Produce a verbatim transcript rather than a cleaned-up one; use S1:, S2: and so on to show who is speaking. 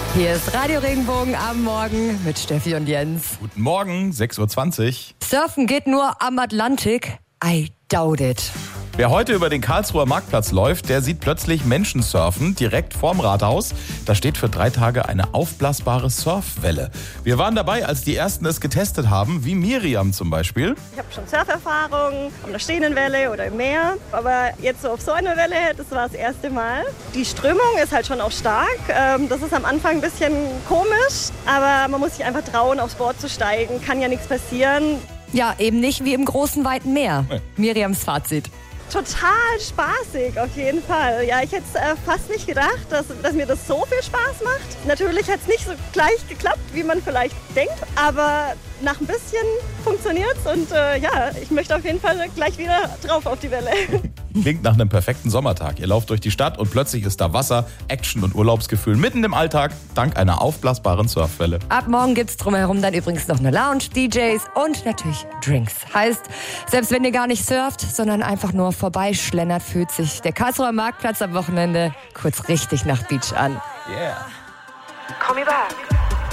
S1: Hier ist Radio Regenbogen am Morgen mit Steffi und Jens.
S2: Guten Morgen, sechs Uhr zwanzig.
S1: Surfen geht nur am Atlantik? I doubt it.
S2: Wer heute über den Karlsruher Marktplatz läuft, der sieht plötzlich Menschen surfen, direkt vorm Rathaus. Da steht für drei Tage eine aufblasbare Surfwelle. Wir waren dabei, als die Ersten es getestet haben, wie Miriam zum Beispiel.
S3: Ich habe schon Surferfahrung auf einer stehenden Welle oder im Meer, aber jetzt so auf so einer Welle, das war das erste Mal. Die Strömung ist halt schon auch stark. Das ist am Anfang ein bisschen komisch, aber man muss sich einfach trauen, aufs Board zu steigen. Kann ja nichts passieren.
S1: Ja, eben nicht wie im großen, weiten Meer.
S2: Nee.
S1: Miriams Fazit.
S3: Total spaßig, auf jeden Fall. Ja, ich hätte es äh, fast nicht gedacht, dass, dass mir das so viel Spaß macht. Natürlich hat es nicht so gleich geklappt, wie man vielleicht denkt, aber nach ein bisschen funktioniert es und äh, ja, ich möchte auf jeden Fall gleich wieder drauf auf die Welle.
S2: Klingt nach einem perfekten Sommertag. Ihr lauft durch die Stadt und plötzlich ist da Wasser, Action und Urlaubsgefühl mitten im Alltag, dank einer aufblasbaren Surfwelle.
S1: Ab morgen gibt's drumherum dann übrigens noch eine Lounge, D Js und natürlich Drinks. Heißt, selbst wenn ihr gar nicht surft, sondern einfach nur vorbeischlendert, fühlt sich der Karlsruher Marktplatz am Wochenende kurz richtig nach Beach an.
S2: Yeah.
S4: Call me back.